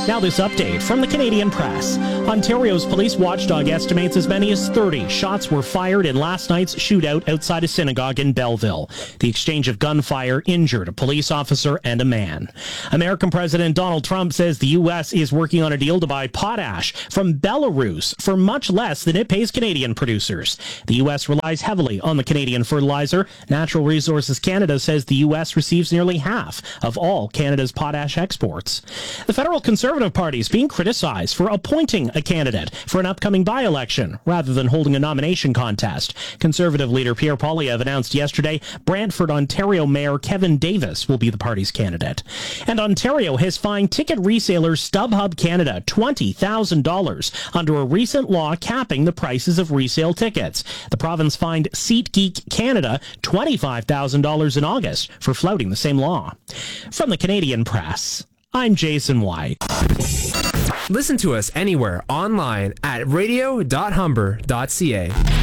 Now this update from the Canadian Press. Ontario's police watchdog estimates as many as 30 shots were fired in last night's shootout outside a synagogue in Belleville. The exchange of gunfire injured a police officer and a man. American President Donald Trump says the U.S. is working on a deal to buy potash from Belarus for much less than it pays Canadian producers. The U.S. relies heavily on the Canadian fertilizer. Natural Resources Canada says the U.S. receives nearly half of all Canada's potash exports. The Federal Conservative Party is being criticized for appointing a candidate for an upcoming by-election rather than holding a nomination contest. Conservative leader Pierre Poilievre announced yesterday Brantford, Ontario Mayor Kevin Davis will be the party's candidate. And Ontario has fined ticket reseller StubHub Canada $20,000 under a recent law capping the prices of resale tickets. The province fined SeatGeek Canada $25,000 in August for flouting the same law. From the Canadian Press, I'm Jason White. Listen to us anywhere online at radio.humber.ca.